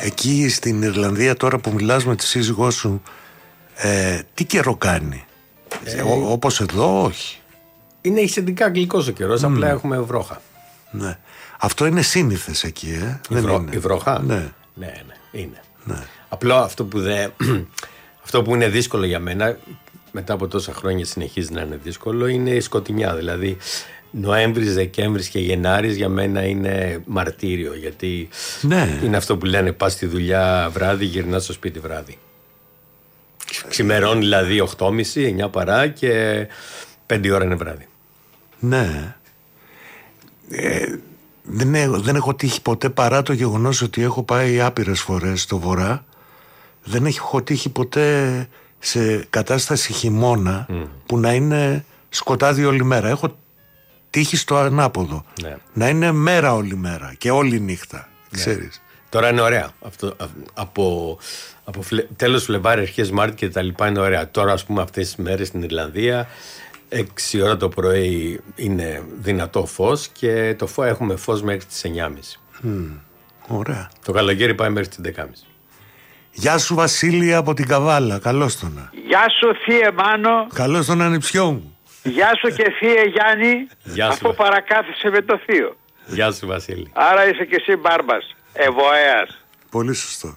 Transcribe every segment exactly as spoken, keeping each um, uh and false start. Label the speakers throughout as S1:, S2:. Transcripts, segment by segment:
S1: Εκεί στην Ιρλανδία τώρα που μιλάς με τη σύζυγό σου, ε, τι καιρό κάνει? Ε, Ό, όπως εδώ, όχι.
S2: Είναι σχετικά γλυκός ο καιρός, mm. απλά έχουμε βρόχα.
S1: Ναι. Αυτό είναι σύνηθες εκεί, ε?
S2: Η, βρό, είναι. η βρόχα.
S1: Ναι.
S2: Ναι, ναι, είναι.
S1: Ναι.
S2: Απλό αυτό που, δε, αυτό που είναι δύσκολο για μένα, μετά από τόσα χρόνια συνεχίζει να είναι δύσκολο, είναι η σκοτεινιά. Δηλαδή, Νοέμβρης, Δεκέμβρης και Γενάρης για μένα είναι μαρτύριο. Γιατί
S1: ναι.
S2: είναι αυτό που λένε, πας στη δουλειά βράδυ, γυρνάς στο σπίτι βράδυ. Ξημερώνει δηλαδή οκτώ και μισή, εννιά παρά και πέντε ώρα είναι βράδυ.
S1: Ναι. Ε, δεν, έχω, δεν έχω τύχει ποτέ, παρά το γεγονός ότι έχω πάει άπειρες φορές στο βορρά, δεν έχω τύχει ποτέ σε κατάσταση χειμώνα mm. που να είναι σκοτάδι όλη μέρα. Έχω τύχει στο ανάποδο. Ναι. Να είναι μέρα όλη μέρα και όλη νύχτα. Ναι. Ξέρεις.
S2: Τώρα είναι ωραία. Αυτό, από από φλε, τέλος Φλεβάρι, αρχές Μάρτη και τα λοιπά είναι ωραία. Τώρα, ας πούμε, αυτές τις μέρες στην Ιρλανδία, έξι ώρα το πρωί είναι δυνατό φως και το φως έχουμε φως μέχρι τις εννιά και μισή.
S1: Mm, ωραία.
S2: Το καλοκαίρι πάει μέχρι τις δέκα και μισή.
S1: Γεια σου Βασίλη από την Καβάλα, καλώς τον.
S3: Γεια σου Θεία Μάνο.
S1: Καλώς τον ανιψιό μου.
S3: Γεια σου και Θεία Γιάννη.
S2: Γεια σου,
S3: αφού παρακάθισε με το θείο.
S2: Γεια σου Βασίλη.
S3: Άρα είσαι και εσύ μπάρμπας, ευωέας.
S1: Πολύ σωστό.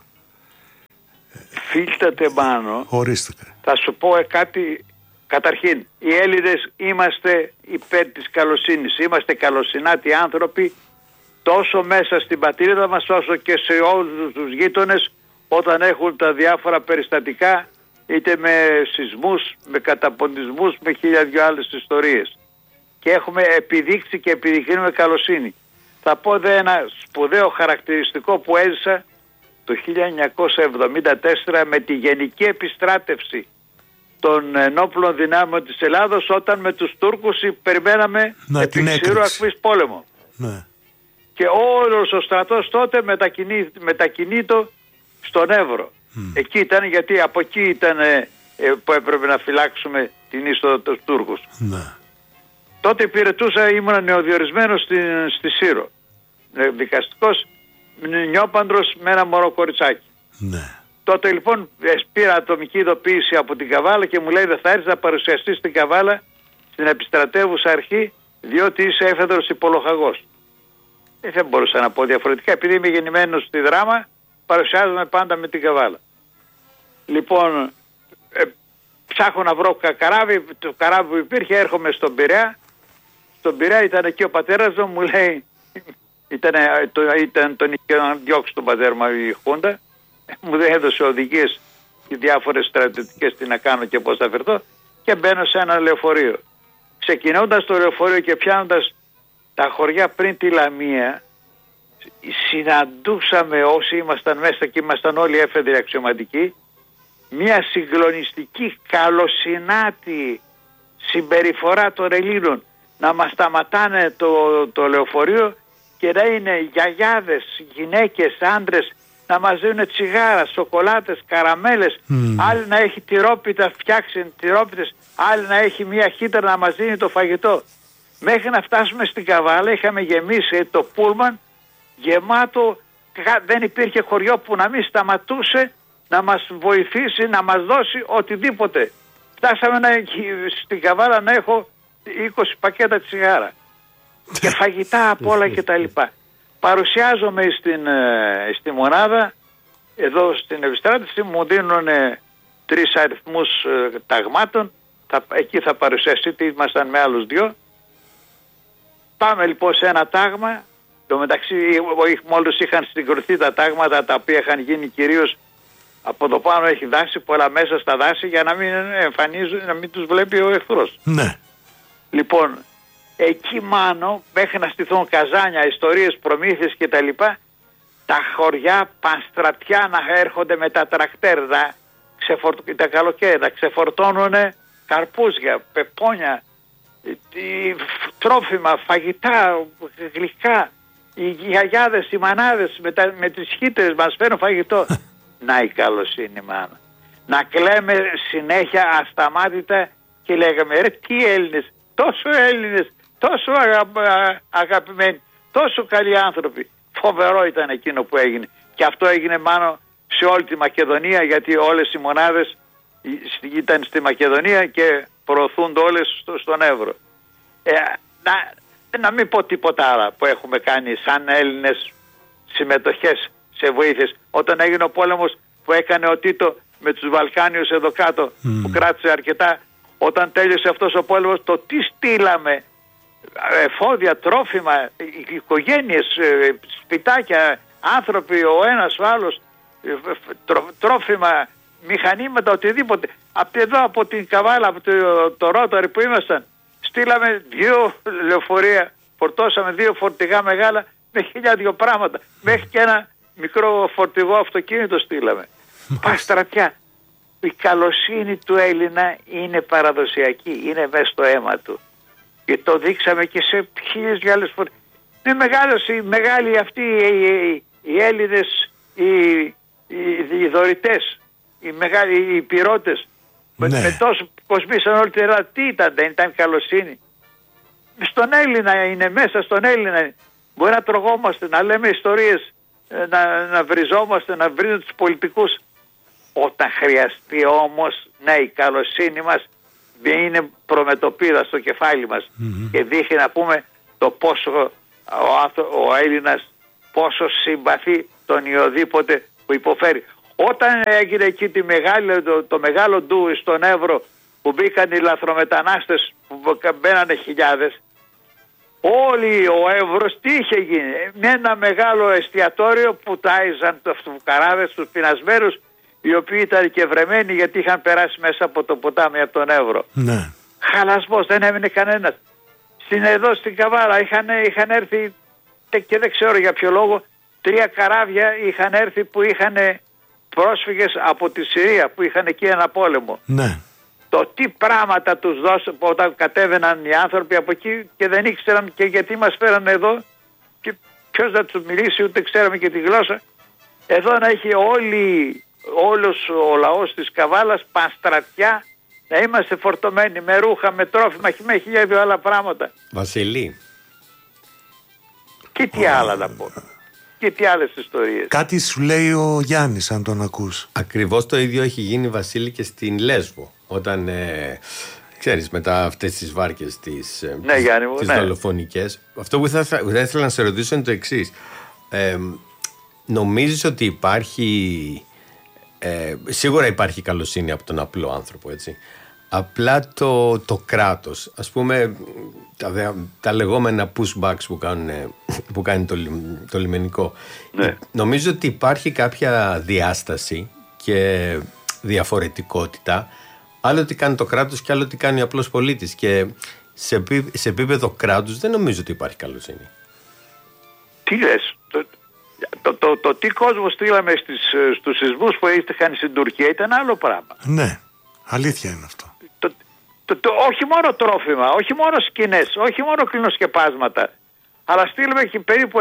S3: Φίλτατε Μάνο.
S1: Ορίστε.
S3: Θα σου πω κάτι. Καταρχήν, οι Έλληνες είμαστε υπέρ της καλοσύνης. Είμαστε καλοσυνάτοι άνθρωποι τόσο μέσα στην πατρίδα μας όσο και σε όλους τους γείτονες όταν έχουν τα διάφορα περιστατικά, είτε με σεισμούς, με καταποντισμούς, με χίλια δυο άλλες ιστορίες. Και έχουμε επιδείξει και επιδεικνύουμε καλοσύνη. Θα πω δε ένα σπουδαίο χαρακτηριστικό που έζησα το χίλια εννιακόσια εβδομήντα τέσσερα με τη γενική επιστράτευση των ενόπλων δυνάμεων της Ελλάδος, όταν με τους Τούρκους περιμέναμε επί ξηρού ακμής πόλεμο.
S1: Ναι.
S3: Και όλος ο στρατός τότε μετακινεί, μετακινείτο στον Εύρο. Mm. Εκεί ήταν, γιατί από εκεί ήταν ε, που έπρεπε να φυλάξουμε την είσοδο των Τούρκους.
S1: Ναι.
S3: Τότε υπηρετούσα, ήμουν νεοδιορισμένος στη, στη Σύρο. Δικαστικός, νιόπαντρος με ένα μωρό κοριτσάκι.
S1: Ναι.
S3: Τότε λοιπόν πήρα ατομική ειδοποίηση από την Καβάλα και μου λέει δεν θα έρθεις να παρουσιαστείς στην Καβάλα στην επιστρατεύουσα αρχή, διότι είσαι έφεδρος υπολοχαγός. Ε, δεν μπορούσα να πω διαφορετικά, επειδή είμαι γεννημένος στη Δράμα, παρουσιάζομαι πάντα με την Καβάλα. Λοιπόν, ε, ψάχνω να βρω καράβι, το καράβι που υπήρχε, έρχομαι στον Πειραιά. Στον Πειραιά ήταν εκεί ο πατέρας μου, μου λέει, ήταν, το, ήταν τον είχε να διώξει τον πατέρα μου η Χούντα. Μου έδωσε οδηγίες και διάφορες στρατιωτικές τι να κάνω και πώς θα φερθώ και μπαίνω σε ένα λεωφορείο. Ξεκινώντας το λεωφορείο και πιάνοντας τα χωριά πριν τη Λαμία, συναντούσαμε όσοι ήμασταν μέσα και ήμασταν όλοι έφεδροι αξιωματικοί, μια συγκλονιστική καλοσυνάτη συμπεριφορά των Ελλήνων, να μας σταματάνε το, το λεωφορείο και να είναι γιαγιάδες, γυναίκες, άντρες, να μας δίνουν τσιγάρα, σοκολάτες, καραμέλες, mm. άλλοι να έχει τυρόπιτα, φτιάξει τυρόπιτες, άλλοι να έχει μια χύτρα να μας δίνει το φαγητό. Μέχρι να φτάσουμε στην Καβάλα είχαμε γεμίσει το πούλμαν γεμάτο, δεν υπήρχε χωριό που να μην σταματούσε να μας βοηθήσει, να μας δώσει οτιδήποτε. Φτάσαμε να, στην Καβάλα να έχω είκοσι πακέτα τσιγάρα και φαγητά από όλα και τα λοιπά. Παρουσιάζομαι στην, στη μονάδα, εδώ στην επιστράτευση, μου δίνουν τρεις αριθμούς ε, ταγμάτων, θα, εκεί θα παρουσιαστείτε, ήμασταν με άλλους δυο. Πάμε λοιπόν σε ένα τάγμα, το μεταξύ μόλις είχαν συγκρουθεί τα τάγματα τα οποία είχαν γίνει κυρίως από το πάνω έχει δάση, πολλά μέσα στα δάση για να μην εμφανίζουν, να μην τους βλέπει ο εχθρός.
S1: Ναι.
S3: Λοιπόν, εκεί μάνο, μέχρι να στηθούν καζάνια, ιστορίες, προμήθειες και τα λοιπά, τα χωριά πανστρατιά να έρχονται με τα τρακτέρ, να ξεφορ... τα καλοκαίρια, να ξεφορτώνουν καρπούζια, πεπόνια, τρόφιμα, φαγητά, γλυκά. Οι γιαγιάδες, οι μανάδες με, τα... με τις χύτρες μας φέρνουν φαγητό. Να η καλοσύνη μάνα. Να κλαίμε συνέχεια ασταμάτητα και λέγαμε ρε τι Έλληνες, τόσο Έλληνες, τόσο αγα... αγαπημένοι, τόσο καλοί άνθρωποι. Φοβερό ήταν εκείνο που έγινε. Και αυτό έγινε μάλλον σε όλη τη Μακεδονία, γιατί όλες οι μονάδες ήταν στη Μακεδονία και προωθούνται όλες στο, στον Εύρο. Ε, να, να μην πω τίποτα άλλα που έχουμε κάνει σαν Έλληνες συμμετοχές σε βοήθειες. Όταν έγινε ο πόλεμος που έκανε ο Τίτο με τους Βαλκάνιους εδώ κάτω, mm. που κράτησε αρκετά, όταν τέλειωσε αυτός ο πόλεμος, το τι στείλαμε, εφόδια, τρόφιμα, οικογένειες, σπιτάκια, άνθρωποι, ο ένας ο άλλος, τρόφιμα, μηχανήματα, οτιδήποτε. Από εδώ, από την Καβάλα, από το, το Ρόταρι που ήμασταν, στείλαμε δύο λεωφορεία, φορτώσαμε δύο φορτηγά μεγάλα με χιλιάδιο πράγματα. Μέχρι και ένα μικρό φορτηγό αυτοκίνητο στείλαμε. Παστρατιά. Η καλοσύνη του Έλληνα είναι παραδοσιακή, είναι μέσα στο αίμα του. Και το δείξαμε και σε χίλιες και άλλες φορές. Είναι μεγάλος, οι μεγάλοι αυτοί οι, οι, οι Έλληνες, οι, οι, οι δωρητές, οι μεγάλοι οι πυρώτες, ναι. με, με τόσο κοσμήσαν όλη την Ελλάδα. Τι ήταν, δεν ήταν καλοσύνη? Στον Έλληνα είναι, μέσα στον Έλληνα. Μπορεί να τρογόμαστε, να λέμε ιστορίες, να, να βριζόμαστε, να βρίζουμε τους πολιτικούς. Όταν χρειαστεί όμως, ναι, η καλοσύνη μας είναι προμετωπίδα στο κεφάλι μας mm-hmm. και δείχνει, να πούμε, το πόσο ο, ο Έλληνας πόσο συμπαθεί τον ιοδήποτε που υποφέρει. Όταν έγινε εκεί τη μεγάλη, το, το μεγάλο ντου στον Εύρο που μπήκαν οι λαθρομετανάστες που μπαίνανε χιλιάδες, όλοι ο Εύρος τι είχε γίνει? Με ένα μεγάλο εστιατόριο που τάιζαν τους φουκαράδες, τους πεινασμένους, οι οποίοι ήταν και βρεμένοι γιατί είχαν περάσει μέσα από το ποτάμι, από τον Εύρο. Ναι. Χαλασμός, δεν έμεινε κανένας. Στην, εδώ στην Καβάλα είχαν, είχαν έρθει, και δεν ξέρω για ποιο λόγο, τρία καράβια είχαν έρθει που είχαν πρόσφυγες από τη Συρία, που είχαν εκεί ένα πόλεμο. Ναι. Το τι πράγματα τους δώσαν όταν κατέβαιναν οι άνθρωποι από εκεί και δεν ήξεραν και γιατί μας φέραν εδώ και ποιος θα τους μιλήσει, ούτε ξέραμε και τη γλώσσα. Εδώ να έχει όλοι, όλος ο λαός της Καβάλας παστρατιά, να είμαστε φορτωμένοι με ρούχα, με τρόφιμα, με χιλιάδια άλλα πράγματα.
S2: Βασιλή.
S3: Και τι άλλα να πω. Και τι άλλες ιστορίες.
S1: Κάτι σου λέει ο Γιάννης, αν τον ακούς.
S2: Ακριβώς το ίδιο έχει γίνει, Βασίλη, και στην Λέσβο. Όταν, ε, ξέρεις, μετά αυτές τις βάρκες τις, ε,
S3: ναι, Γιάννη μου,
S2: τις
S3: ναι. δολοφονικές.
S2: Αυτό που θα, θα ήθελα να σε ρωτήσω είναι το εξής. Ε, νομίζεις ότι υπάρχει... Ε, σίγουρα υπάρχει καλοσύνη από τον απλό άνθρωπο, έτσι. Απλά το, το κράτος, ας πούμε, τα, τα λεγόμενα pushbacks που, κάνουν, που κάνει το, το λιμενικό, ναι. Νομίζω ότι υπάρχει κάποια διάσταση και διαφορετικότητα, άλλο τι κάνει το κράτος και άλλο τι κάνει ο απλός πολίτης, και σε, σε επίπεδο κράτους δεν νομίζω ότι υπάρχει καλοσύνη.
S3: Τι λες? Το, το, το, το τι κόσμο στείλαμε στις, στους σεισμούς που είχαν στην Τουρκία ήταν άλλο πράγμα.
S1: Ναι, αλήθεια είναι αυτό.
S3: Το, το, το, όχι μόνο τρόφιμα, όχι μόνο σκηνές, όχι μόνο κλινοσκεπάσματα, αλλά στείλουμε και περίπου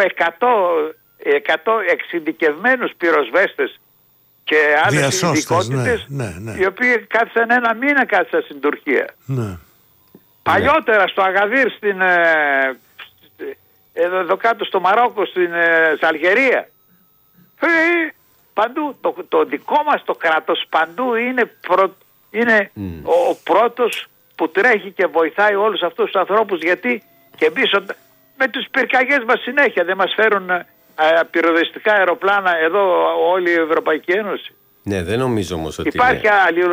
S3: εκατό εξειδικευμένους πυροσβέστες και άλλες ειδικότητες, ναι, ναι, ναι. οι οποίοι κάθισαν ένα μήνα κάθισαν στην Τουρκία. Ναι. Παλιότερα ναι. στο Αγαδίρ, στην, ε, εδώ, εδώ κάτω στο Μαρόκο, στην ε, Αλγερία, ε, παντού, το, το δικό μας το κράτος παντού είναι, προ, είναι mm. ο, ο πρώτος που τρέχει και βοηθάει όλους αυτούς τους ανθρώπους, γιατί και εμείς με τους πυρκαγιές μας συνέχεια δεν μας φέρουν ε, πυροσβεστικά αεροπλάνα εδώ όλη η Ευρωπαϊκή Ένωση.
S2: Ναι, δεν νομίζω όμως ότι
S3: υπάρχει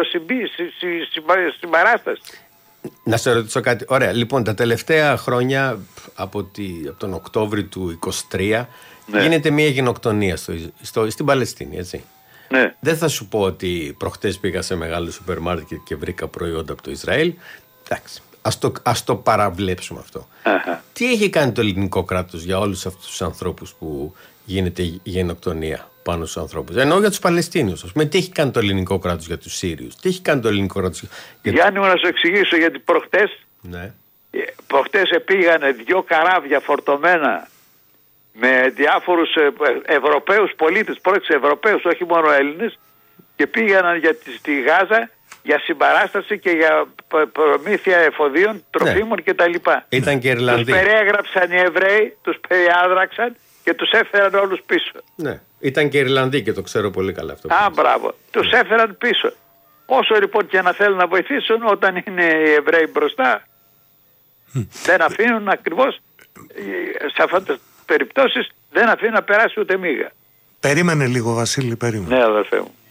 S3: αλληλοσυμπαράσταση.
S2: Να σε ρωτήσω κάτι. Ωραία, λοιπόν, τα τελευταία χρόνια από, τη, από τον Οκτώβρη του είκοσι τρία ναι. γίνεται μια γενοκτονία στο, στο, στην Παλαιστίνη, έτσι. Ναι. Δεν θα σου πω ότι προχτές πήγα σε μεγάλο σούπερ μάρκετ και βρήκα προϊόντα από το Ισραήλ. Εντάξει, ας το, ας το παραβλέψουμε αυτό. Uh-huh. Τι έχει κάνει το ελληνικό κράτος για όλους αυτούς τους ανθρώπους που γίνεται γενοκτονία πάνω στους ανθρώπους? Εννοώ για τους Παλαιστίνιους. Ας πούμε, τι έχει κάνει το ελληνικό κράτος για τους Σύριους? Τι έχει κάνει το ελληνικό κράτος για...
S3: Γιάννη μου, να σου εξηγήσω, γιατί προχτές
S2: ναι.
S3: προχτές πήγανε δυο καράβια φορτωμένα με διάφορους Ευρωπαίους πολίτες, πρόκειται Ευρωπαίους, όχι μόνο Έλληνες, και πήγαιναν για τη, στη Γάζα για συμπαράσταση και για προμήθεια εφοδίων, τροφίμων ναι. κτλ.
S2: Ήταν και Ιρλανδοί.
S3: Τους περιέγραψαν οι Εβραίοι, τους περιάδραξαν και τους έφεραν όλους πίσω.
S2: Ναι, ήταν και Ιρλανδοί και το ξέρω πολύ καλά αυτό.
S3: Α, μπράβο. Τους έφεραν πίσω. Όσο λοιπόν και να θέλουν να βοηθήσουν, όταν είναι οι Εβραίοι μπροστά, δεν αφήνουν ακριβώς, σε αυτές τις περιπτώσεις δεν αφήνουν να περάσει ούτε μίγα.
S1: Περίμενε λίγο, Βασίλη, περίμενε.
S3: Ναι, αδερφέ μου.